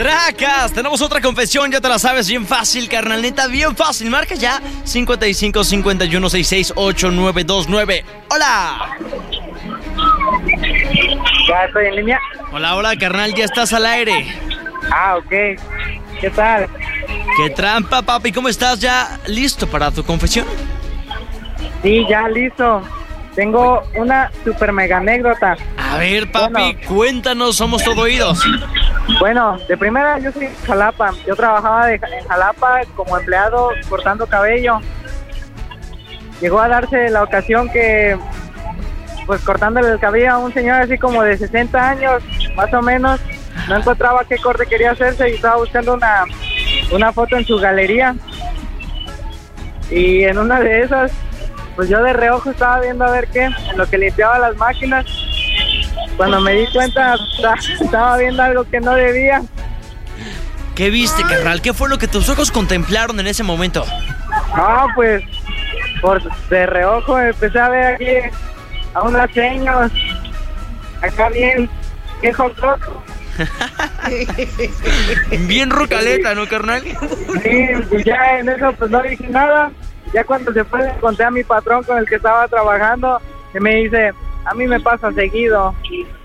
Tracas, tenemos otra confesión, ya te la sabes, bien fácil, carnal, neta, bien fácil. Marca ya 55 51 66 8929. ¡Hola! Ya estoy en línea. Hola, carnal, ya estás al aire. Ah, ok. ¿Qué tal? ¡Qué trampa, papi! ¿Cómo estás? ¿Ya listo para tu confesión? Sí, ya listo. Tengo una super mega anécdota. A ver, papi, Bueno. cuéntanos, somos todo oídos. Bueno, de primera yo soy de Jalapa. Yo trabajaba en Jalapa como empleado cortando cabello. Llegó a darse la ocasión que, pues cortándole el cabello a un señor así como de 60 años, más o menos, no encontraba qué corte quería hacerse y estaba buscando una foto en su galería. Y en una de esas, pues yo de reojo estaba viendo a ver qué, en lo que limpiaba las máquinas. Cuando me di cuenta, estaba viendo algo que no debía. ¿Qué viste, carnal? ¿Qué fue lo que tus ojos contemplaron en ese momento? No, pues, de reojo empecé a ver aquí a unos seños, acá bien hot dog. Bien rocaleta, ¿no, carnal? Sí, pues ya en eso pues no dije nada. Ya cuando se fue le conté a mi patrón con el que estaba trabajando y me dice, a mí me pasa seguido.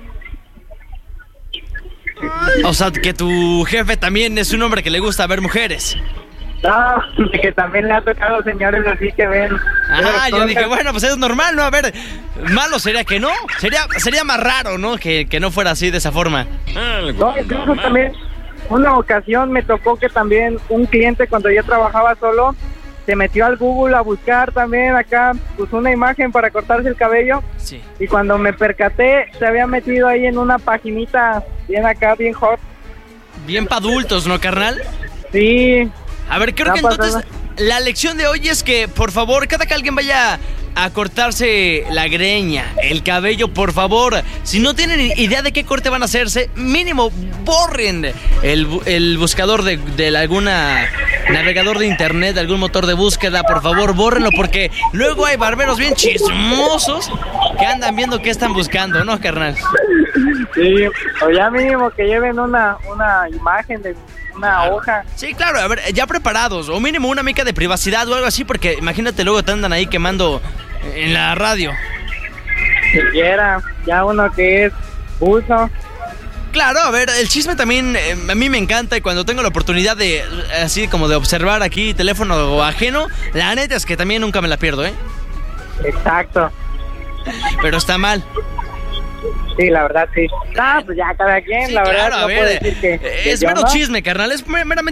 O sea, que tu jefe también es un hombre que le gusta ver mujeres. No, que también le ha tocado señores así que ven. Ah, yo dije, bueno, pues es normal, ¿no? A ver, malo sería que no. Sería más raro, ¿no? Que no fuera así de esa forma. No, incluso también una ocasión me tocó que también un cliente cuando yo trabajaba solo se metió al Google a buscar también acá pues una imagen para cortarse el cabello. Sí. Y cuando me percaté se había metido ahí en una paginita bien acá, bien hot. Bien pa' adultos, ¿no, carnal? Sí. A ver, creo que entonces la lección de hoy es que, por favor, cada que alguien vaya a cortarse la greña, el cabello, por favor, si no tienen idea de qué corte van a hacerse, mínimo borren el buscador de alguna navegador de internet, de algún motor de búsqueda, por favor, bórrenlo, porque luego hay barberos bien chismosos que andan viendo qué están buscando, ¿no, carnal? Sí, o ya mínimo que lleven una imagen de una hoja. Sí, claro, a ver, ya preparados, o mínimo una mica de privacidad o algo así, porque imagínate luego te andan ahí quemando en la radio. Siquiera, ya uno que es uso. Claro, a ver, el chisme también a mí me encanta y cuando tengo la oportunidad de, así como de observar aquí teléfono ajeno, la neta es que también nunca me la pierdo, ¿eh? Exacto. Pero está mal. Sí, la verdad, sí. Ah, pues ya cada quien, Sí, la claro, verdad, a no ver, puedo decir que es yo mero no. chisme, carnal, es meramente